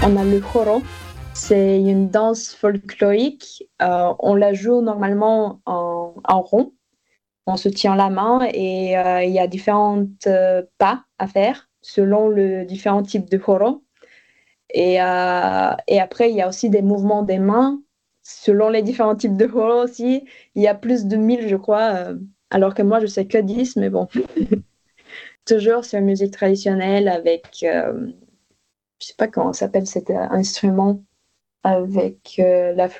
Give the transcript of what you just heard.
On a le joro. C'est une danse folklorique. On la joue normalement en rond. On se tient la main et il y a différents pas à faire selon le différents types de joro. Et après, il y a aussi des mouvements des mains selon les différents types de joro aussi. Il y a plus de 1000, je crois, alors que moi, je sais que 10, mais bon. Toujours sur musique traditionnelle avec, je sais pas comment s'appelle cet instrument, avec la flûte.